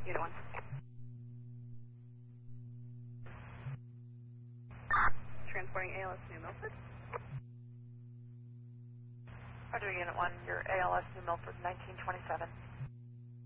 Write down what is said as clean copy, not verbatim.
Unit 1. Transporting ALS New Milford. Roger, Unit 1, your ALS New Milford, 1927.